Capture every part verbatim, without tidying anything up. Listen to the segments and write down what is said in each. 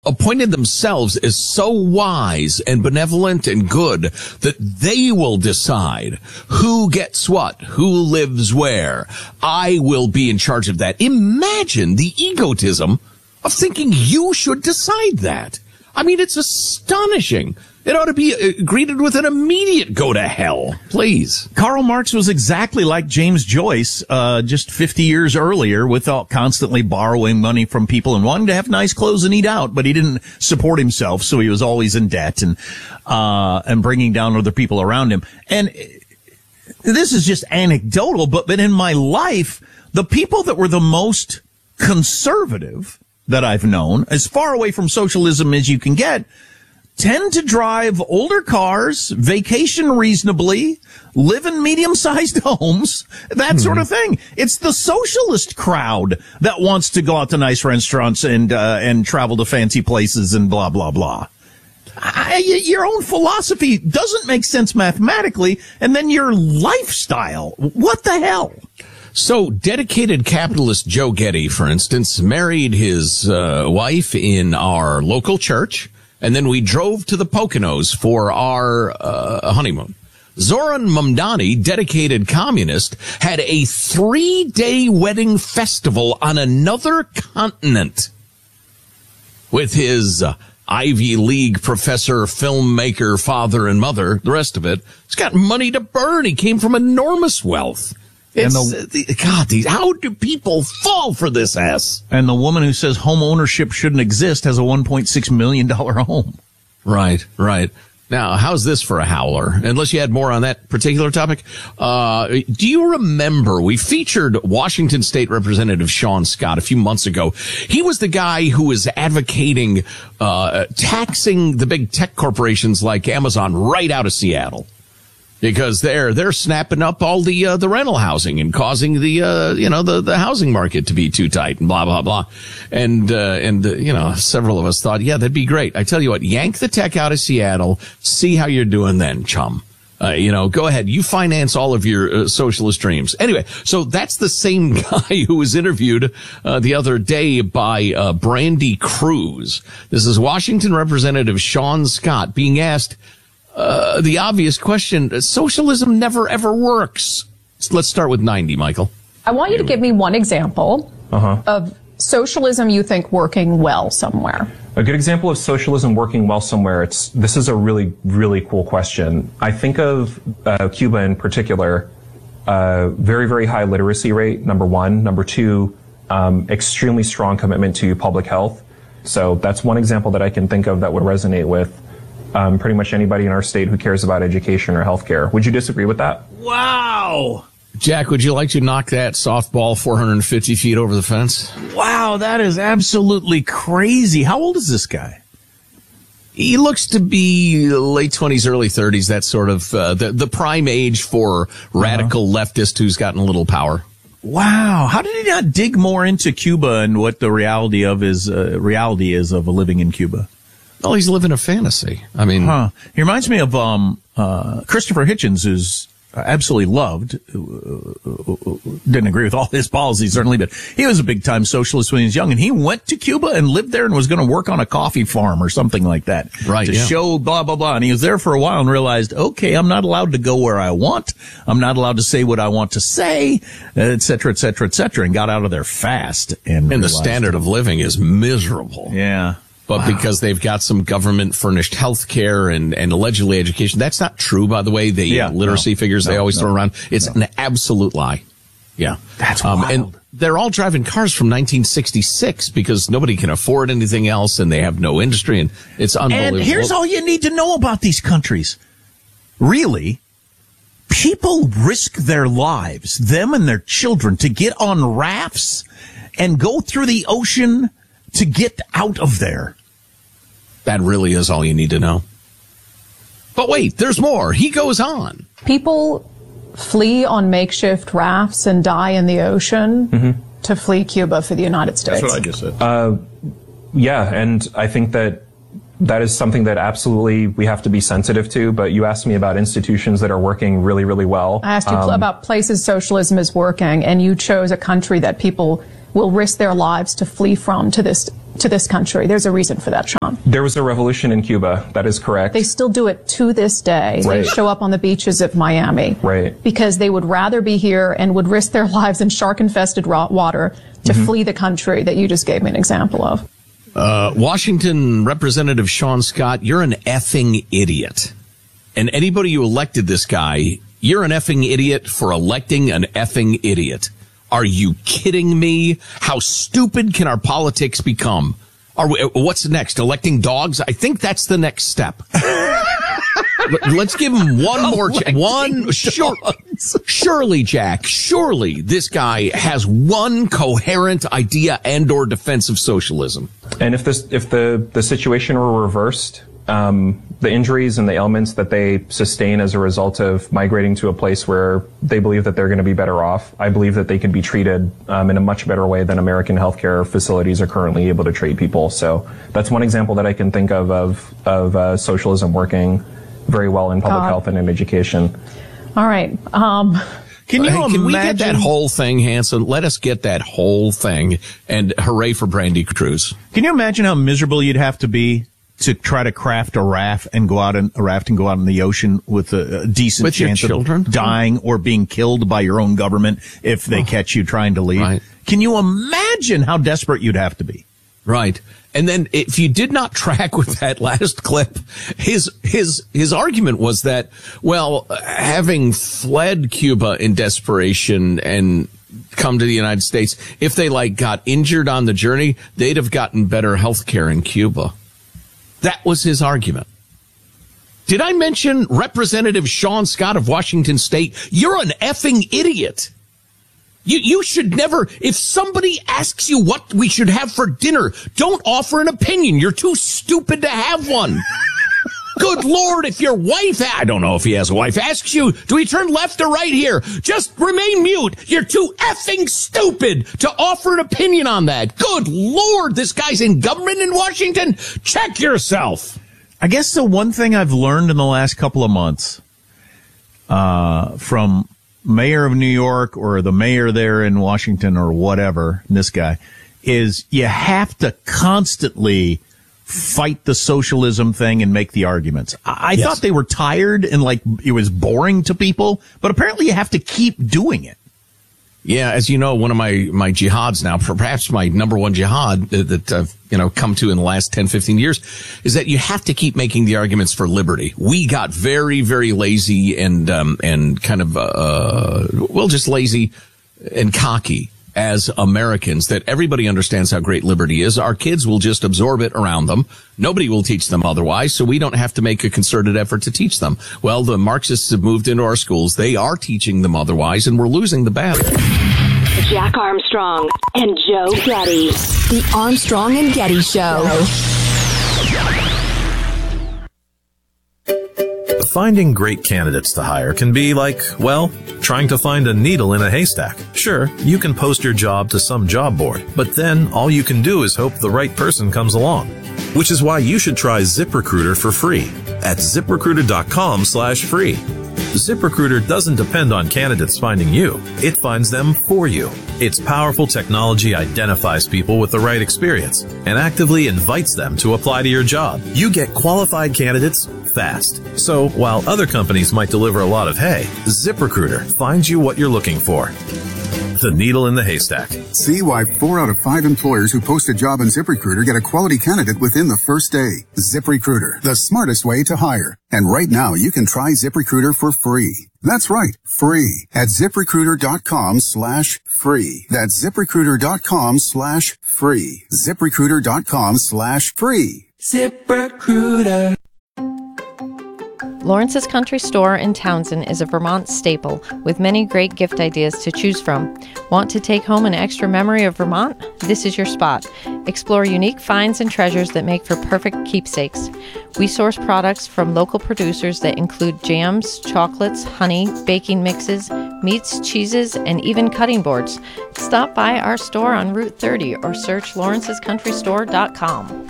appointed themselves as so wise and benevolent and good that they will decide who gets what, who lives where. I will be in charge of that. Imagine the egotism of thinking you should decide that. I mean, it's astonishing. It ought to be uh, greeted with an immediate go to hell, please. Karl Marx was exactly like James Joyce, uh, just fifty years earlier, without constantly borrowing money from people and wanting to have nice clothes and eat out, but he didn't support himself, so he was always in debt and, uh, and bringing down other people around him. And this is just anecdotal, but, but in my life, the people that were the most conservative that I've known, as far away from socialism as you can get, tend to drive older cars, vacation reasonably, live in medium-sized homes, that mm-hmm. sort of thing. It's the socialist crowd that wants to go out to nice restaurants and uh, and travel to fancy places and blah, blah, blah. I, your own philosophy doesn't make sense mathematically, and then your lifestyle, what the hell? So, dedicated capitalist Joe Getty, for instance, married his uh, wife in our local church, and then we drove to the Poconos for our uh, honeymoon. Zoran Mamdani, dedicated communist, had a three-day wedding festival on another continent with his uh, Ivy League professor, filmmaker, father, and mother, the rest of it. He's got money to burn. He came from enormous wealth. It's, and the, uh, God, these, how do people fall for this ass? And the woman who says home ownership shouldn't exist has a one point six million dollars home. Right, right. Now, how's this for a howler? Unless you had more on that particular topic. Uh, do you remember we featured Washington State Representative Sean Scott a few months ago? He was the guy who was advocating, uh, taxing the big tech corporations like Amazon right out of Seattle. Because they're, they're snapping up all the, uh, the rental housing and causing the, uh, you know, the, the housing market to be too tight and blah, blah, blah. And, uh, and, uh, you know, several of us thought, yeah, that'd be great. I tell you what, yank the tech out of Seattle, see how you're doing then, chum. Uh, you know, go ahead. You finance all of your uh, socialist dreams. Anyway, so that's the same guy who was interviewed uh, the other day by uh, Brandy Cruz. This is Washington Representative Sean Scott being asked, Uh, the obvious question, socialism never ever works. So let's start with ninety, Michael. I want you to give me one example uh-huh. of socialism you think working well somewhere. A good example of socialism working well somewhere, it's, this is a really, really cool question. I think of uh, Cuba in particular, uh, very, very high literacy rate, number one. Number two, um, extremely strong commitment to public health. So that's one example that I can think of that would resonate with Um, pretty much anybody in our state who cares about education or healthcare. Would you disagree with that? Wow. Jack, would you like to knock that softball four hundred fifty feet over the fence? Wow, that is absolutely crazy. How old is this guy? He looks to be late twenties, early thirties, that sort of, uh, the, the prime age for radical uh-huh. leftist who's gotten a little power. Wow. How did he not dig more into Cuba and what the reality of his, uh, reality is of living in Cuba? Oh, he's living a fantasy. I mean, huh. He reminds me of um uh Christopher Hitchens, who's absolutely loved. Didn't agree with all his policies, certainly, but he was a big-time socialist when he was young, and he went to Cuba and lived there and was going to work on a coffee farm or something like that, right? To yeah. show blah blah blah. And he was there for a while and realized, okay, I'm not allowed to go where I want. I'm not allowed to say what I want to say, et cetera, et cetera, et cetera, and got out of there fast. And, and the standard of living is miserable. Yeah. But wow. because they've got some government-furnished health care and, and allegedly education. That's not true, by the way. The yeah, literacy no, figures no, they always no, throw around. It's no. an absolute lie. Yeah. That's um, wild. And they're all driving cars from nineteen sixty-six because nobody can afford anything else and they have no industry. And it's unbelievable. And here's all you need to know about these countries. Really, people risk their lives, them and their children, to get on rafts and go through the ocean to get out of there. That really is all you need to know. But wait, there's more. He goes on. People flee on makeshift rafts and die in the ocean mm-hmm. to flee Cuba for the United States. That's what I just said. Uh, yeah, and I think that that is something that absolutely we have to be sensitive to. But you asked me about institutions that are working really, really well. I asked you um, about places socialism is working, and you chose a country that people will risk their lives to flee from to this to this country. There's a reason for that, Sean. There was a revolution in Cuba. That is correct. They still do it to this day. Right. They show up on the beaches of Miami. Right. Because they would rather be here and would risk their lives in shark-infested water to mm-hmm. flee the country that you just gave me an example of. Uh, Washington Representative Sean Scott, you're an effing idiot. And anybody who elected this guy, you're an effing idiot for electing an effing idiot. Are you kidding me? How stupid can our politics become? Are we, what's next? Electing dogs? I think that's the next step. Let's give him one more chance. One, sure, surely, Jack, surely this guy has one coherent idea and or defense of socialism. And if this, if the, the situation were reversed, um, the injuries and the ailments that they sustain as a result of migrating to a place where they believe that they're going to be better off, I believe that they can be treated um, in a much better way than American healthcare facilities are currently able to treat people. So that's one example that I can think of of, of uh, socialism working very well in public God. health and in education. All right. Um, Can you hey, can we get that whole thing, Hanson? Let us get that whole thing, and hooray for Brandy Cruz. Can you imagine how miserable you'd have to be to try to craft a raft and go out in a raft and go out in the ocean with a, a decent with chance of dying or being killed by your own government if they oh. catch you trying to leave? Right. Can you imagine how desperate you'd have to be? Right. And then if you did not track with that last clip, his, his, his argument was that, well, having fled Cuba in desperation and come to the United States, if they like got injured on the journey, they'd have gotten better health care in Cuba. That was his argument. Did I mention Representative Sean Scott of Washington State? You're an effing idiot. You, you should never, if somebody asks you what we should have for dinner, don't offer an opinion. You're too stupid to have one. Good Lord, if your wife, I don't know if he has a wife, asks you, do we turn left or right here? Just remain mute. You're too effing stupid to offer an opinion on that. Good Lord, this guy's in government in Washington. Check yourself. I guess the one thing I've learned in the last couple of months, uh, from mayor of New York or the mayor there in Washington or whatever, this guy, is you have to constantly fight the socialism thing and make the arguments. I, I yes. thought they were tired and like it was boring to people, but apparently you have to keep doing it. Yeah, as you know, one of my, my jihads now, perhaps my number one jihad that, that I've, you know, come to in the last ten, fifteen years is that you have to keep making the arguments for liberty. We got very, very lazy and, um, and kind of, uh, well, just lazy and cocky as Americans, that everybody understands how great liberty is. Our kids will just absorb it around them. Nobody will teach them otherwise, so we don't have to make a concerted effort to teach them. Well, the Marxists have moved into our schools. They are teaching them otherwise, and we're losing the battle. Jack Armstrong and Joe Getty. The Armstrong and Getty Show. Finding great candidates to hire can be like, well, trying to find a needle in a haystack. Sure, you can post your job to some job board, but then all you can do is hope the right person comes along. Which is why you should try ZipRecruiter for free at ZipRecruiter.com slash free. ZipRecruiter doesn't depend on candidates finding you. It finds them for you. Its powerful technology identifies people with the right experience and actively invites them to apply to your job. You get qualified candidates fast. So while other companies might deliver a lot of hay, ZipRecruiter finds you what you're looking for. The needle in the haystack. See why four out of five employers who post a job on ZipRecruiter get a quality candidate within the first day. ZipRecruiter, the smartest way to hire. And right now, you can try ZipRecruiter for free. That's right, free at ZipRecruiter.com slash free. That's ZipRecruiter.com slash free. ZipRecruiter.com slash free. ZipRecruiter. Lawrence's Country Store in Townsend is a Vermont staple with many great gift ideas to choose from. Want to take home an extra memory of Vermont? This is your spot. Explore unique finds and treasures that make for perfect keepsakes. We source products from local producers that include jams, chocolates, honey, baking mixes, meats, cheeses, and even cutting boards. Stop by our store on Route thirty or search lawrences country store dot com.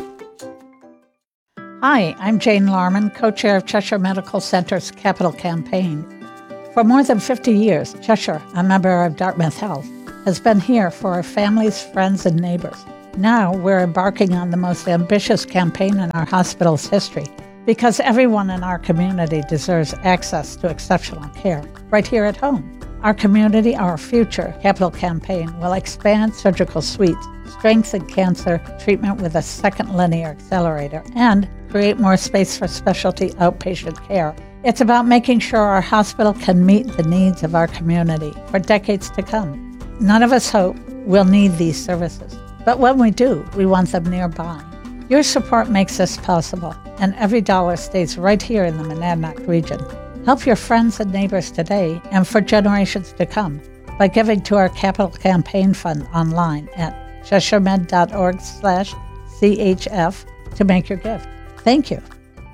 Hi, I'm Jane Larman, co-chair of Cheshire Medical Center's Capital Campaign. For more than fifty years, Cheshire, a member of Dartmouth Health, has been here for our families, friends, and neighbors. Now we're embarking on the most ambitious campaign in our hospital's history because everyone in our community deserves access to exceptional care right here at home. Our Community, Our Future capital campaign will expand surgical suites, strengthen cancer treatment with a second linear accelerator, and create more space for specialty outpatient care. It's about making sure our hospital can meet the needs of our community for decades to come. None of us hope we'll need these services, but when we do, we want them nearby. Your support makes this possible, and every dollar stays right here in the Monadnock region. Help your friends and neighbors today and for generations to come by giving to our capital campaign fund online at cheshiremed.org slash CHF to make your gift. Thank you.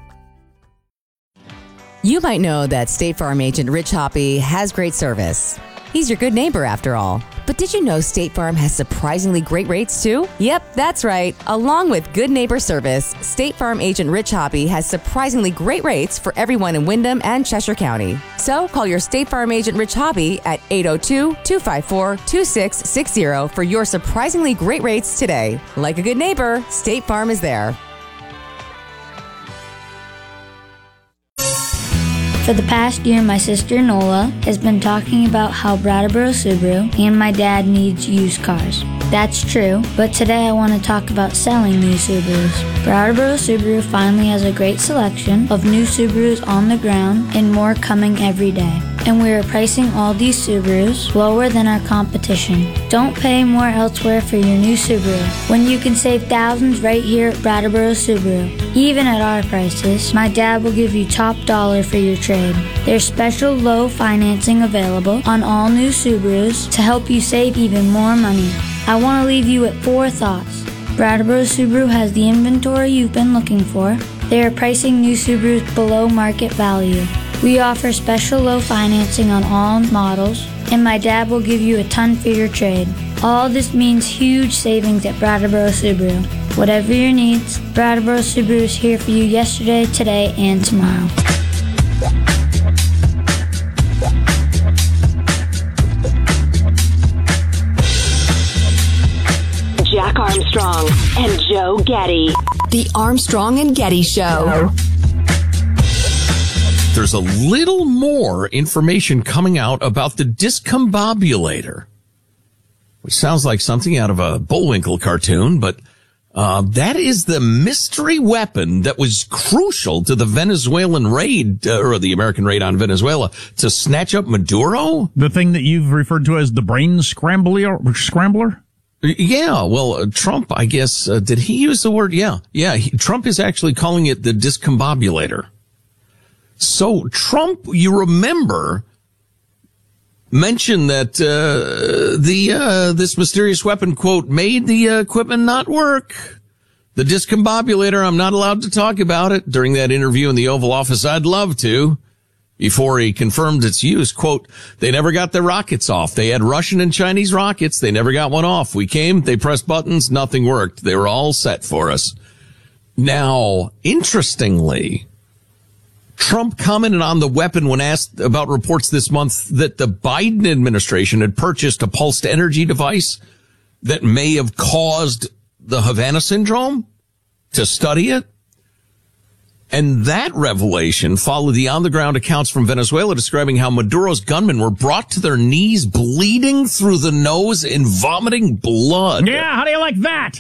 You might know that State Farm agent Rich Hoppy has great service. He's your good neighbor after all. But did you know State Farm has surprisingly great rates too? Yep, that's right. Along with good neighbor service, State Farm agent Rich Hoppy has surprisingly great rates for everyone in Windham and Cheshire County. So call your State Farm agent Rich Hoppy at eight oh two, two five four, two six six zero for your surprisingly great rates today. Like a good neighbor, State Farm is there. For the past year, my sister Nola has been talking about how Brattleboro Subaru and my dad needs used cars. That's true, but today I want to talk about selling new Subarus. Brattleboro Subaru finally has a great selection of new Subarus on the ground and more coming every day. And we are pricing all these Subarus lower than our competition. Don't pay more elsewhere for your new Subaru when you can save thousands right here at Brattleboro Subaru. Even at our prices, my dad will give you top dollar for your trade. There's special low financing available on all new Subarus to help you save even more money. I want to leave you with four thoughts. Brattleboro Subaru has the inventory you've been looking for. They are pricing new Subarus below market value. We offer special low financing on all models, and my dad will give you a ton for your trade. All this means huge savings at Brattleboro Subaru. Whatever your needs, Brattleboro Subaru is here for you yesterday, today, and tomorrow. Jack Armstrong and Joe Getty. The Armstrong and Getty Show. There's a little more information coming out about the discombobulator, which sounds like something out of a Bullwinkle cartoon, but uh, that is the mystery weapon that was crucial to the Venezuelan raid, uh, or the American raid on Venezuela, to snatch up Maduro. The thing that you've referred to as the brain scrambler? scrambler? Yeah, well, uh, Trump, I guess, uh, did he use the word? Yeah, yeah, he, Trump is actually calling it the discombobulator. So Trump, you remember, mentioned that uh, the uh, this mysterious weapon, quote, made the uh, equipment not work. The discombobulator, I'm not allowed to talk about it during that interview in the Oval Office. I'd love to. Before he confirmed its use, quote, they never got their rockets off. They had Russian and Chinese rockets. They never got one off. We came, they pressed buttons, nothing worked. They were all set for us. Now, interestingly, Trump commented on the weapon when asked about reports this month that the Biden administration had purchased a pulsed energy device that may have caused the Havana syndrome, to study it. And that revelation followed the on-the-ground accounts from Venezuela describing how Maduro's gunmen were brought to their knees, bleeding through the nose and vomiting blood. Yeah, how do you like that?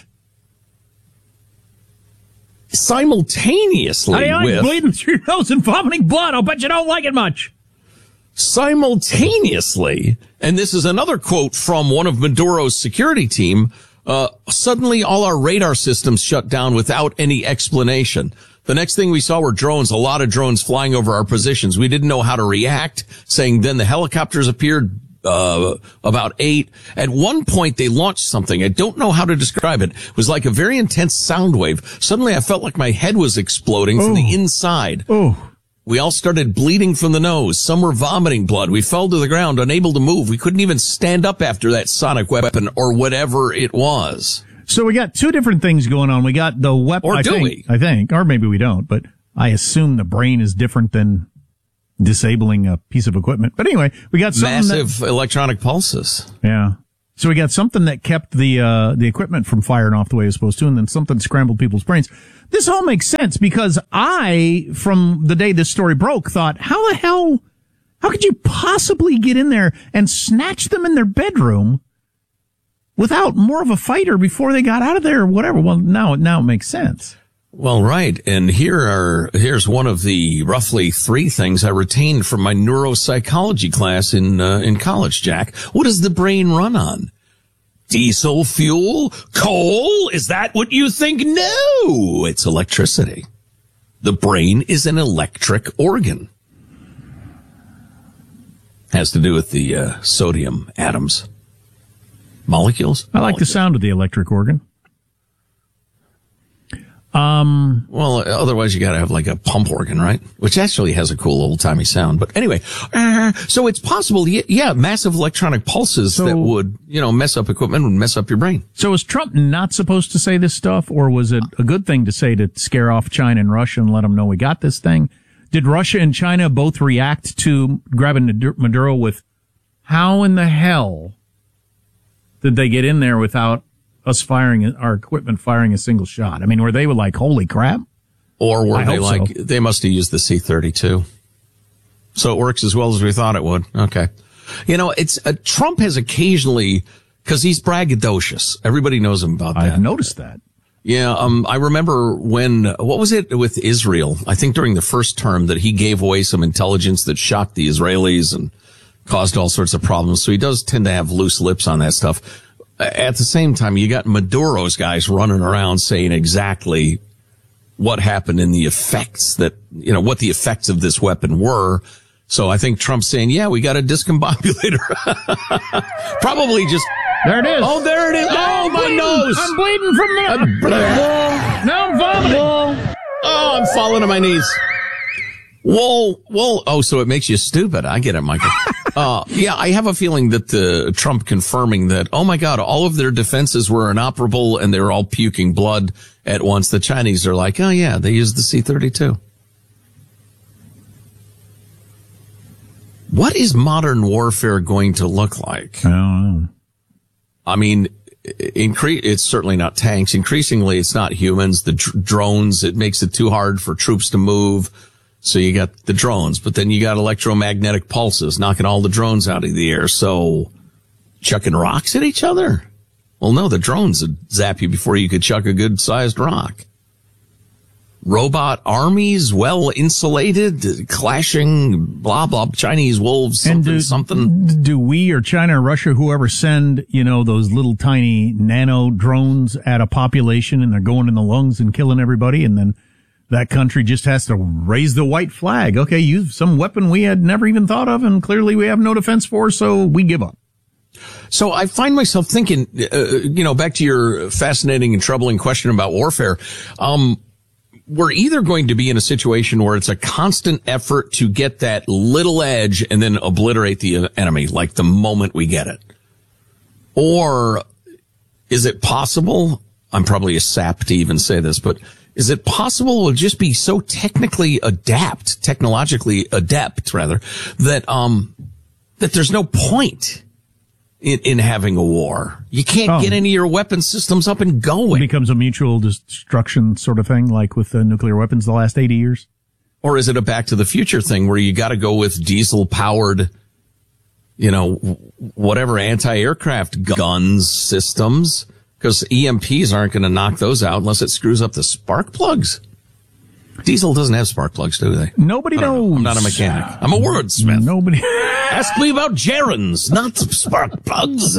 Simultaneously How do you like with... bleeding through your nose and vomiting blood? I'll bet you don't like it much. Simultaneously, and this is another quote from one of Maduro's security team, uh, suddenly all our radar systems shut down without any explanation. The next thing we saw were drones, a lot of drones flying over our positions. We didn't know how to react, saying then the helicopters appeared, uh, about eight. At one point, they launched something. I don't know how to describe it. It was like a very intense sound wave. Suddenly, I felt like my head was exploding from Ooh. the inside. Oh. We all started bleeding from the nose. Some were vomiting blood. We fell to the ground, unable to move. We couldn't even stand up after that sonic weapon or whatever it was. So we got two different things going on. We got the weapon. Or I do think, we? I think, or maybe we don't, but I assume the brain is different than disabling a piece of equipment. But anyway, we got something massive that, electronic pulses. Yeah. So we got something that kept the uh, the equipment from firing off the way it was supposed to, and then something scrambled people's brains. This all makes sense because I, from the day this story broke, thought, how the hell, how could you possibly get in there and snatch them in their bedroom without more of a fighter before they got out of there or whatever? Well, now, now it makes sense. Well, right. And here are, here's one of the roughly three things I retained from my neuropsychology class in, uh, in college, Jack. What does the brain run on? Diesel fuel? Coal? Is that what you think? No, it's electricity. The brain is an electric organ. Has to do with the, uh, sodium atoms. Molecules? I like Molecules. the sound of the electric organ. Um, well, otherwise you gotta have like a pump organ, right? Which actually has a cool old timey sound. But anyway, uh, so it's possible, yeah, massive electronic pulses so, that would, you know, mess up equipment and mess up your brain. So is Trump not supposed to say this stuff, or was it a good thing to say to scare off China and Russia and let them know we got this thing? Did Russia and China both react to grabbing Maduro with, how in the hell did they get in there without us firing, our equipment firing a single shot? I mean, were they like, holy crap? Or were I they like, so. they must have used the C thirty-two. So it works as well as we thought it would. Okay. You know, it's, uh, Trump has occasionally, cause he's braggadocious. Everybody knows him about that. I've noticed that. Yeah, um, I remember when, what was it with Israel? I think during the first term that he gave away some intelligence that shocked the Israelis and caused all sorts of problems. So he does tend to have loose lips on that stuff. At the same time, you got Maduro's guys running around saying exactly what happened and the effects that, you know, what the effects of this weapon were. So I think Trump's saying, yeah, we got a discombobulator. Probably just. There it is. Oh, there it is. Oh, my bleeding. nose. I'm bleeding from the. Now I'm vomiting. Oh, I'm falling to my knees. Whoa, whoa. Oh, so it makes you stupid. I get it, Michael. Uh, yeah, I have a feeling that uh, Trump confirming that, oh my God, all of their defenses were inoperable and they were all puking blood at once. The Chinese are like, oh yeah, they used the C thirty-two. What is modern warfare going to look like? I don't know. I mean, incre- it's certainly not tanks. Increasingly, it's not humans. The dr- drones, it makes it too hard for troops to move. So you got the drones, but then you got electromagnetic pulses knocking all the drones out of the air. So chucking rocks at each other? Well, no, the drones would zap you before you could chuck a good sized rock. Robot armies, well insulated, clashing, blah, blah, Chinese wolves, something, and do, something. Do we or China or Russia, whoever, send, you know, those little tiny nano drones at a population and they're going in the lungs and killing everybody, and then that country just has to raise the white flag? Okay, use some weapon we had never even thought of, and clearly we have no defense for, so we give up. So I find myself thinking, uh, you know, back to your fascinating and troubling question about warfare. Um, we're either going to be in a situation where it's a constant effort to get that little edge and then obliterate the enemy, like the moment we get it. Or is it possible, I'm probably a sap to even say this, but is it possible we'll just be so technically adept, technologically adept, rather, that, um, that there's no point in, in having a war? You can't oh. get any of your weapon systems up and going. It becomes a mutual destruction sort of thing, like with the nuclear weapons the last eighty years? Or is it a Back to the Future thing where you got to go with diesel-powered, you know, whatever, anti-aircraft guns systems? Because E M Ps aren't going to knock those out unless it screws up the spark plugs. Diesel doesn't have spark plugs, do they? Nobody knows. Know. I'm not a mechanic. I'm a wordsmith. Nobody. Ask me about gerunds, not spark plugs.